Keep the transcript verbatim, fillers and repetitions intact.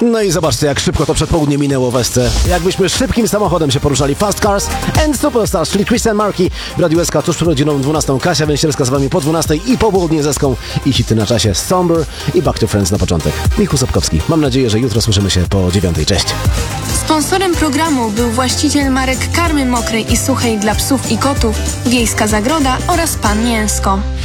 No i zobaczcie, jak szybko to przedpołudnie minęło w Esce. Jakbyśmy szybkim samochodem się poruszali. Fast Cars and Superstars, czyli Christian Marquis w Radiu S K tuż przed godziną dwunastą. Kasia Węsierska z wami po dwunastej i po południe z Eską i hity na czasie Somber i Back to Friends na początek. Michał Sapkowski. Mam nadzieję, że jutro słyszymy się po dziewiątej. Cześć. Sponsorem programu był właściciel marek karmy mokrej i suchej dla psów i kotów, Wiejska Zagroda oraz Pan Mięsko.